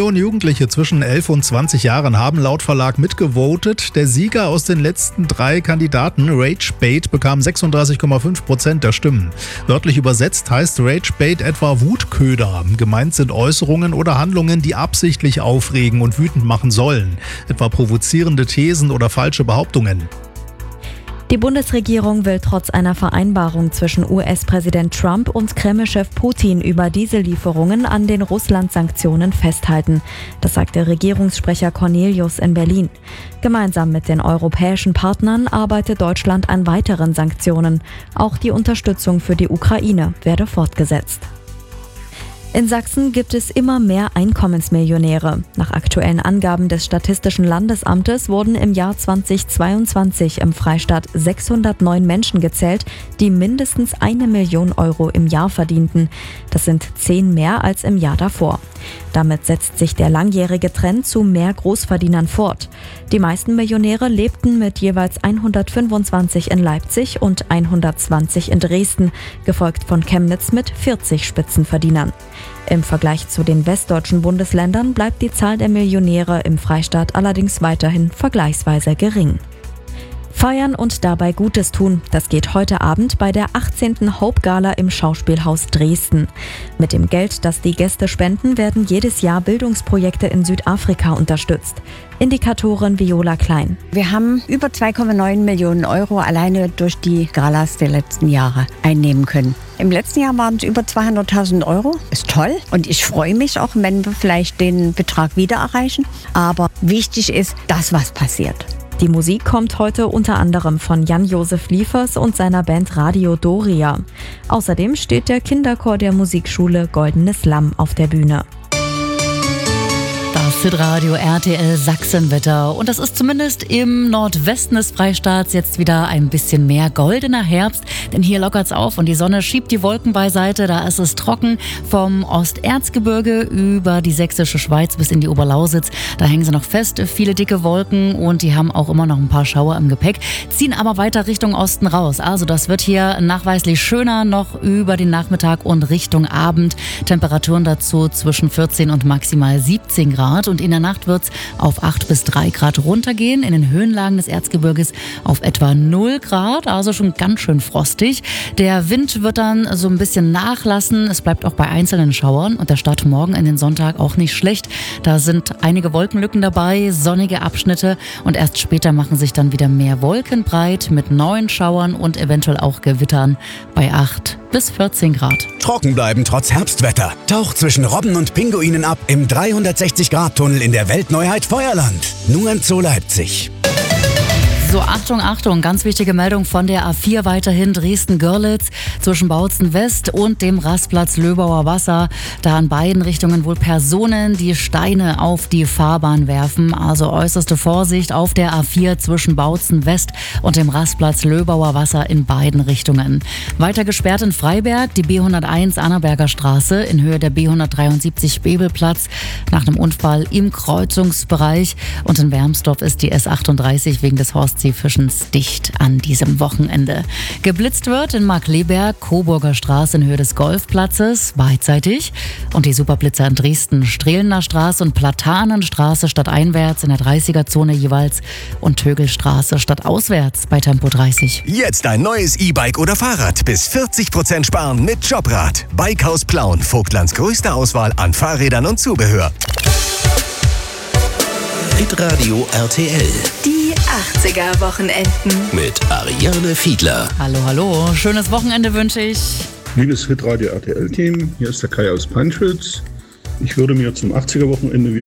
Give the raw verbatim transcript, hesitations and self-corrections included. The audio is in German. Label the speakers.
Speaker 1: Millionen Jugendliche zwischen elf und zwanzig Jahren haben laut Verlag mitgevotet. Der Sieger aus den letzten drei Kandidaten, Ragebait, bekam sechsunddreißig Komma fünf Prozent der Stimmen. Wörtlich übersetzt heißt Ragebait etwa Wutköder. Gemeint sind Äußerungen oder Handlungen, die absichtlich aufregen und wütend machen sollen. Etwa provozierende Thesen oder falsche Behauptungen.
Speaker 2: Die Bundesregierung will trotz einer Vereinbarung zwischen U S-Präsident Trump und Kreml-Chef Putin über Diesellieferungen an den Russland-Sanktionen festhalten. Das sagte Regierungssprecher Cornelius in Berlin. Gemeinsam mit den europäischen Partnern arbeitet Deutschland an weiteren Sanktionen. Auch die Unterstützung für die Ukraine werde fortgesetzt. In Sachsen gibt es immer mehr Einkommensmillionäre. Nach aktuellen Angaben des Statistischen Landesamtes wurden im Jahr zweitausendzweiundzwanzig im Freistaat sechshundertneun Menschen gezählt, die mindestens eine Million Euro im Jahr verdienten. Das sind zehn mehr als im Jahr davor. Damit setzt sich der langjährige Trend zu mehr Großverdienern fort. Die meisten Millionäre lebten mit jeweils hundertfünfundzwanzig in Leipzig und hundertzwanzig in Dresden, gefolgt von Chemnitz mit vierzig Spitzenverdienern. Im Vergleich zu den westdeutschen Bundesländern bleibt die Zahl der Millionäre im Freistaat allerdings weiterhin vergleichsweise gering. Feiern und dabei Gutes tun, das geht heute Abend bei der achtzehnten Hope Gala im Schauspielhaus Dresden. Mit dem Geld, das die Gäste spenden, werden jedes Jahr Bildungsprojekte in Südafrika unterstützt. Indikatorin Viola Klein.
Speaker 3: Wir haben über zwei Komma neun Millionen Euro alleine durch die Galas der letzten Jahre einnehmen können. Im letzten Jahr waren es über zweihunderttausend Euro. Ist toll und ich freue mich auch, wenn wir vielleicht den Betrag wieder erreichen. Aber wichtig ist, dass was passiert.
Speaker 2: Die Musik kommt heute unter anderem von Jan-Josef Liefers und seiner Band Radio Doria. Außerdem steht der Kinderchor der Musikschule Goldenes Lamm auf der Bühne.
Speaker 4: Das Hitradio R T L Sachsenwetter. Und das ist zumindest im Nordwesten des Freistaats jetzt wieder ein bisschen mehr goldener Herbst. Denn hier lockert's auf und die Sonne schiebt die Wolken beiseite. Da ist es trocken vom Osterzgebirge über die sächsische Schweiz bis in die Oberlausitz. Da hängen sie noch fest, viele dicke Wolken und die haben auch immer noch ein paar Schauer im Gepäck. Ziehen aber weiter Richtung Osten raus. Also das wird hier nachweislich schöner noch über den Nachmittag und Richtung Abend. Temperaturen dazu zwischen vierzehn und maximal siebzehn Grad. Und in der Nacht wird es auf acht bis drei Grad runtergehen. In den Höhenlagen des Erzgebirges auf etwa null Grad, also schon ganz schön frostig. Der Wind wird dann so ein bisschen nachlassen. Es bleibt auch bei einzelnen Schauern. Und der Start morgen in den Sonntag auch nicht schlecht. Da sind einige Wolkenlücken dabei, sonnige Abschnitte. Und erst später machen sich dann wieder mehr Wolken breit mit neuen Schauern und eventuell auch Gewittern bei acht bis vierzehn Grad.
Speaker 5: Trocken bleiben trotz Herbstwetter. Taucht zwischen Robben und Pinguinen ab im dreihundertsechzig Grad Tunnel in der Weltneuheit Feuerland. Nur im Zoo Leipzig.
Speaker 4: So, Achtung, Achtung, ganz wichtige Meldung von der A vier weiterhin Dresden-Görlitz zwischen Bautzen West und dem Rastplatz Löbauer Wasser. Da in beiden Richtungen wohl Personen, die Steine auf die Fahrbahn werfen. Also äußerste Vorsicht auf der A vier zwischen Bautzen West und dem Rastplatz Löbauer Wasser in beiden Richtungen. Weiter gesperrt in Freiberg die B hunderteins Annaberger Straße in Höhe der B hundertdreiundsiebzig Bebelplatz nach einem Unfall im Kreuzungsbereich. Und in Wermsdorf ist die S achtunddreißig wegen des Horst Fischens dicht an diesem Wochenende. Geblitzt wird in Markleberg, Coburger Straße in Höhe des Golfplatzes, beidseitig. Und die Superblitzer in Dresden, Strehlener Straße und Platanenstraße stadteinwärts in der dreißiger-Zone jeweils und Tögelstraße stadtauswärts bei Tempo dreißig.
Speaker 5: Jetzt ein neues E-Bike oder Fahrrad. Bis vierzig Prozent sparen mit Jobrad. Bikehaus Plauen, Vogtlands größte Auswahl an Fahrrädern und Zubehör.
Speaker 6: Hitradio R T L.
Speaker 7: Die achtziger-Wochenenden.
Speaker 6: Mit Ariane Fiedler.
Speaker 4: Hallo, hallo. Schönes Wochenende wünsche ich.
Speaker 8: Liebes Hitradio R T L-Team, hier ist der Kai aus Panschwitz. Ich würde mir zum achtziger-Wochenende